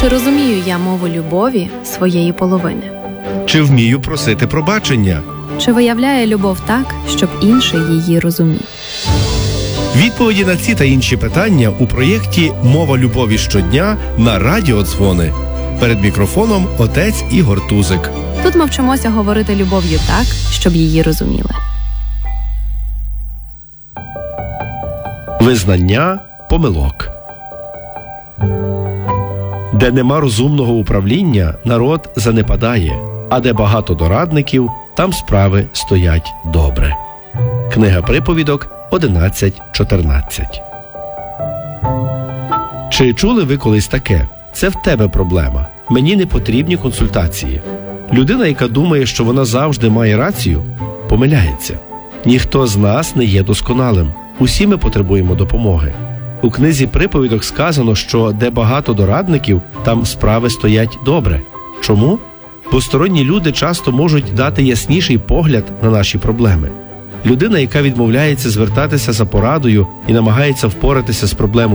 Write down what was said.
Чи розумію я мову любові своєї половини? Чи вмію просити пробачення? Чи виявляє любов так, щоб інший її розумів? Відповіді на ці та інші питання у проєкті «Мова любові щодня» на радіодзвони. Перед мікрофоном отець Ігор Тузик. Тут ми вчимося говорити любов'ю так, щоб її розуміли. Визнання помилок. Де нема розумного управління, народ занепадає, а де багато дорадників, там справи стоять добре. Книга приповідок 11.14. Чи чули ви колись таке? Це в тебе проблема. Мені не потрібні консультації. Людина, яка думає, що вона завжди має рацію, помиляється. Ніхто з нас не є досконалим. Усі ми потребуємо допомоги. У книзі приповідок сказано, що де багато дорадників, там справи стоять добре. Чому? Бо сторонні люди часто можуть дати ясніший погляд на наші проблеми. Людина, яка відмовляється звертатися за порадою і намагається впоратися з проблемою